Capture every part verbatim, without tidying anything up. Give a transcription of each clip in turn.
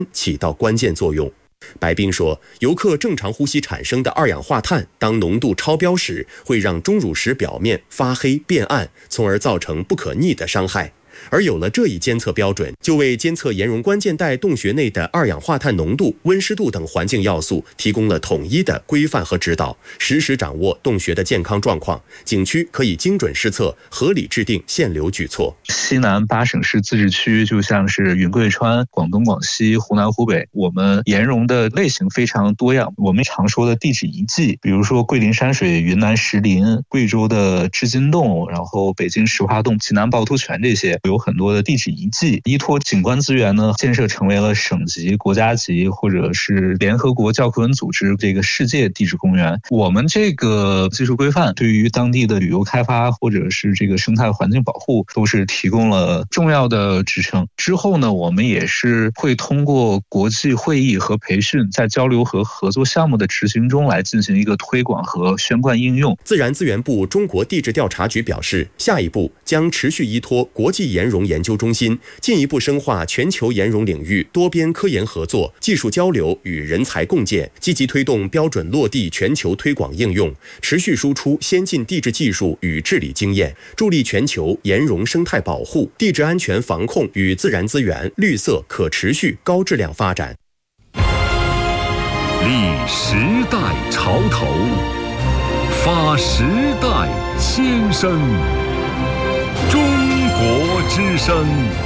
起到关键作用。白冰说，游客正常呼吸产生的二氧化碳，当浓度超标时，会让钟乳石表面发黑变暗，从而造成不可逆的伤害。而有了这一监测标准，就为监测岩溶关键带洞穴内的二氧化碳浓度、温湿度等环境要素提供了统一的规范和指导，实时掌握洞穴的健康状况，景区可以精准施策，合理制定限流举措。 西南八省市自治区就像是云贵川、广东、广西、湖南、湖北，我们岩溶的类型非常多样。我们常说的地质遗迹，比如说桂林山水、云南石林、贵州的织金洞，然后北京石化洞、济南趵突泉，这些有很多的地质遗迹，依托景观资源呢，建设成为了省级、国家级或者是联合国教科文组织这个世界地质公园。我们这个技术规范对于当地的旅游开发或者是这个生态环境保护都是提供了重要的支撑。之后呢，我们也是会通过国际会议和培训，在交流和合作项目的执行中来进行一个推广和宣贯应用。 自然资源部中国地质调查局表示，下一步将持续依托国际岩溶研究中心，进一步深化全球岩溶领域多边科研合作、技术交流与人才共建，积极推动标准落地全球推广应用，持续输出先进地质技术与治理经验，助力全球岩溶生态保护、地质安全防控与自然资源绿色可持续高质量发展。 立时代潮头，发时代先声。中国之声。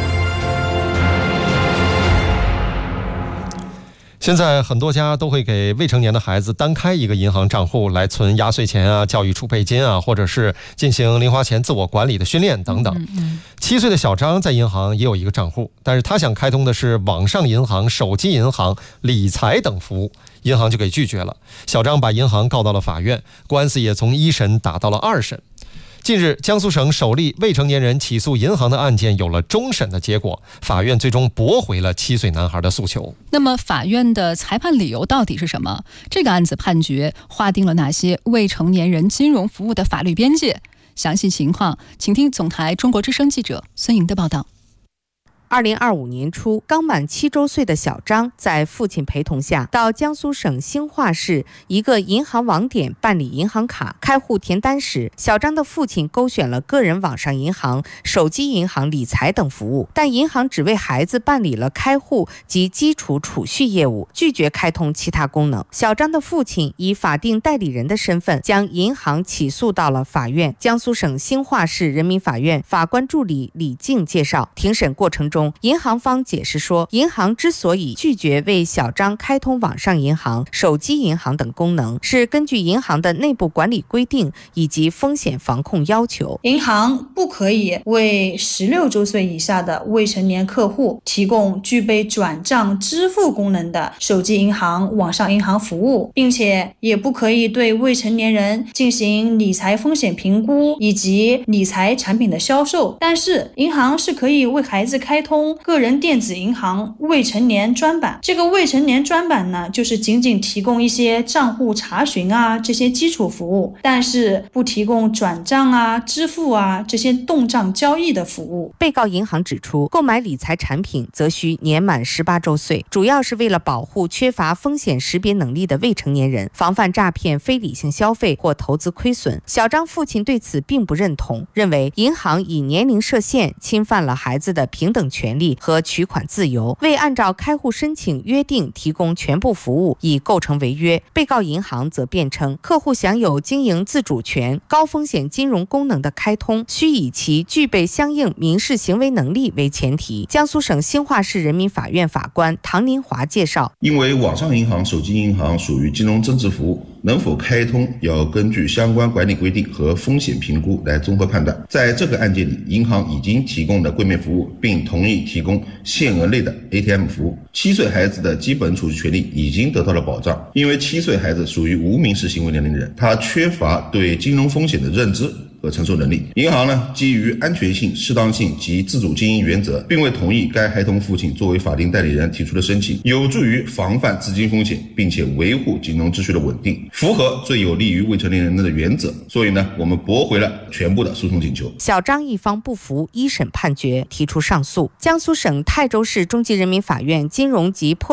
现在很多家都会给未成年的孩子单开一个银行账户来存压岁钱啊、教育储备金啊，或者是进行零花钱自我管理的训练等等。七岁的小张在银行也有一个账户，但是他想开通的是网上银行、手机银行、理财等服务，银行就给拒绝了。小张把银行告到了法院，官司也从一审打到了二审。近日，江苏省首例未成年人起诉银行的案件有了终审的结果，法院最终驳回了七岁男孩的诉求。 那么法院的裁判理由到底是什么？这个案子判决划定了哪些未成年人金融服务的法律边界？详细情况，请听总台中国之声记者孙莹的报道。 二零二五年初，刚满七周岁的小张在父亲陪同下，到江苏省兴化市一个银行网点办理银行卡开户填单时，小张的父亲勾选了个人网上银行、手机银行、理财等服务，但银行只为孩子办理了开户及基础储蓄业务，拒绝开通其他功能。小张的父亲以法定代理人的身份将银行起诉到了法院。江苏省兴化市人民法院法官助理李静介绍，庭审过程中，银行方解释说，银行之所以拒绝为小张开通网上银行、手机银行等功能，是根据银行的内部管理规定以及风险防控要求。 银行不可以为十六周岁以下的未成年客户提供具备转账支付功能的手机银行、网上银行服务，并且也不可以对未成年人进行理财风险评估以及理财产品的销售。但是，银行是可以为孩子开通个人电子银行未成年专版。这个未成年专版呢，就是仅仅提供一些账户查询啊这些基础服务，但是不提供转账啊、支付啊这些动账交易的服务。 被告银行指出，购买理财产品则需年满十八周岁，主要是为了保护缺乏风险识别能力的未成年人，防范诈骗、非理性消费或投资亏损。小张父亲对此并不认同，认为银行以年龄设限，侵犯了孩子的平等权利和取款自由，未按照开户申请约定提供全部服务，已构成违约。被告银行则辩称，客户享有经营自主权，高风险金融功能的开通需以其具备相应民事行为能力为前提。江苏省兴化市人民法院法官唐林华介绍， 因为网上银行、手机银行属于金融增值服务，能否开通要根据相关管理规定和风险评估来综合判断。在这个案件里，银行已经提供了柜面服务，并同意提供限额内的 A T M 服务。七岁孩子的基本储蓄权利已经得到了保障，因为七岁孩子属于无民事行为能力人，他缺乏对金融风险的认知和承受能力。银行呢，基于安全性、适当性及自主经营原则，并未同意该孩童父亲作为法定代理人提出的申请，有助于防范资金风险，并且维护金融秩序的稳定，符合最有利于未成年人的原则。所以呢，我们驳回了全部的诉讼请求。 小张一方不服一审判决，提出上诉。江苏省泰州市中级人民法院金融及破